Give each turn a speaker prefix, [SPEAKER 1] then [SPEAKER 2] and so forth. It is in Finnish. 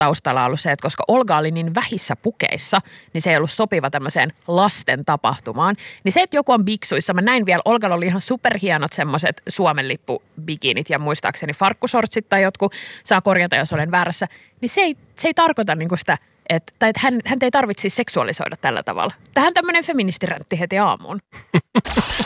[SPEAKER 1] taustalla ollut se, että koska Olga oli niin vähissä pukeissa, niin se ei ollut sopiva tämmöiseen lasten tapahtumaan. Niin se, että joku on biksuissa, mä näin vielä, Olgalla oli ihan superhienot semmoiset Suomen lippubikinit ja muistaakseni farkkusortsit tai jotkut, saa korjata, jos olen väärässä, niin se ei tarkoita niinku sitä, että hän ei tarvitsisi seksuaalisoida tällä tavalla. Tähän tämmöinen feministiräntti heti aamuun.